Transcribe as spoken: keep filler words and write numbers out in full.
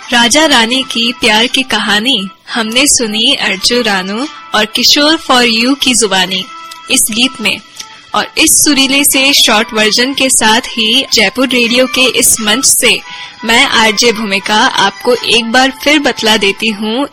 राजा रानी की प्यार की कहानी हमने सुनी अर्जु रानू और किशोर फॉर यू की जुबानी इस गीत में। और इस सुरीले से शॉर्ट वर्जन के साथ ही जयपुर रेडियो के इस मंच से मैं आरजे भूमिका आपको एक बार फिर बतला देती हूँ